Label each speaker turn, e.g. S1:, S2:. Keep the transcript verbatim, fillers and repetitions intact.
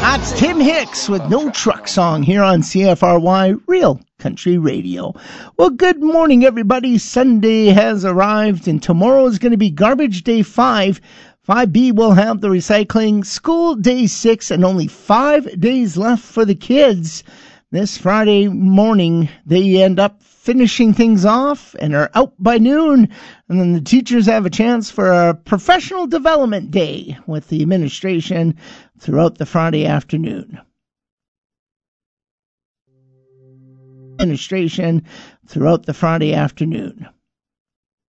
S1: That's Tim Hicks with No Truck Song here on C F R Y Real Country Radio. Well, good morning, everybody. Sunday has arrived, and tomorrow is going to be Garbage Day five. five B will have the recycling, School Day six, and only five days left for the kids. This Friday morning, they end up finishing things off and are out by noon. And then the teachers have a chance for a professional development day with the administration throughout the Friday afternoon. Administration throughout the Friday afternoon.